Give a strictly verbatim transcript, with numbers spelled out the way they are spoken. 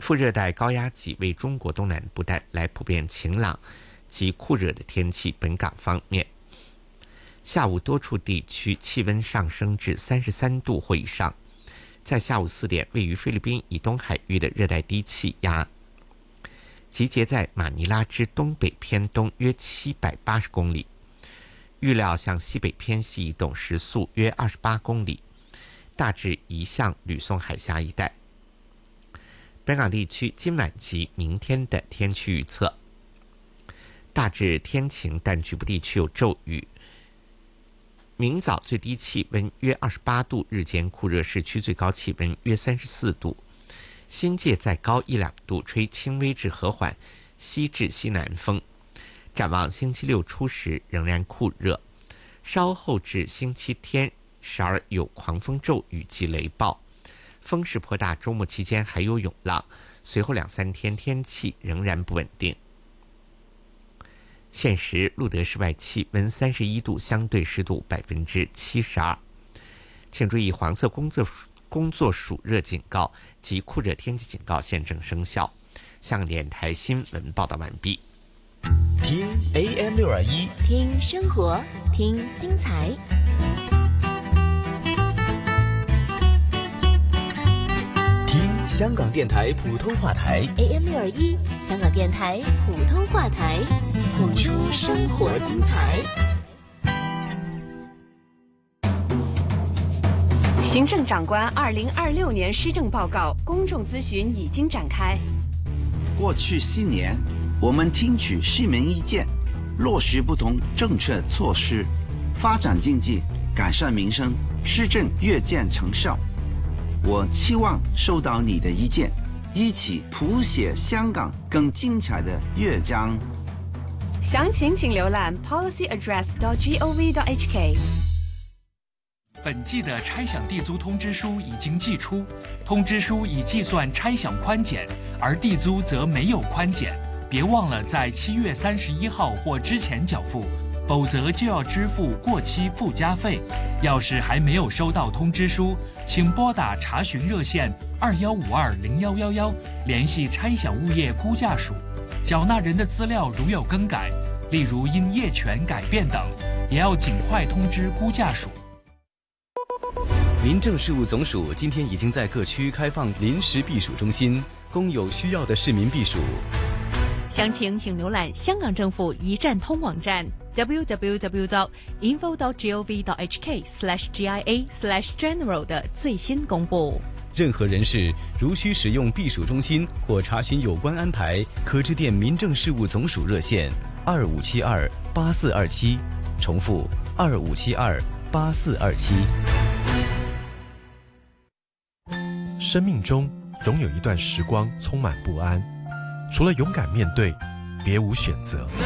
副热带高压脊为中国东南部带来普遍晴朗及酷热的天气。本港方面，下午多处地区气温上升至三十三度或以上。在下午四点，位于菲律宾以东海域的热带低气压集结在马尼拉之东北偏东约七百八十公里，预料向西北偏西移动，时速约二十八公里，大致移向吕宋海峡一带。本港地区今晚及明天的天气预测：大致天晴，但局部地区有骤雨。明早最低气温约二十八度，日间酷热，市区最高气温约三十四度，新界再高一两度，吹轻微至和缓西至西南风。展望星期六初时仍然酷热，稍后至星期天时而有狂风骤雨及雷暴，风势颇大，周末期间还有涌浪，随后两三天天气仍然不稳定。现时路德室外气温三十一度，相对湿度百分之七十二。请注意，黄色工作工作暑热警告及酷热天气警告现正生效。香港电台新闻报道完毕。 听 A M 六二一， 听生活，听精彩。 听香港电台普通话台 A M 六二一，香港电台普通话台，谱出生活精彩。 行政长官二零二六年施政报告公众咨询已经展开。 过去四年，我们听取市民意见，落实不同政策措施，发展经济，改善民生，施政越见成效。我期望收到你的意见，一起谱写香港更精彩的乐章。 详情请浏览 policy address dot gov dot h k。 本季的拆饷地租通知书已经寄出，通知书已计算拆饷宽减，而地租则没有宽减。别忘了在七月三十一号或之前缴付，否则就要支付过期附加费。要是还没有收到通知书，请拨打查询热线二幺五二零幺幺幺，联系拆饷物业估价署。缴纳人的资料如有更改，例如因业权改变等，也要尽快通知估价署。 民政事务总署今天已经在各区开放临时避暑中心，供有需要的市民避暑。 详情请浏览香港政府一站通网站 double-u double-u double-u dot info dot gov dot h k slash g i a slash general 的最新公布。 任何人士如需使用避暑中心或查询有关安排，可致电民政事务总署热线二五七二八四二七，重复二五七二八四二七。 生命中总有一段时光充满不安，除了勇敢面对，别无选择。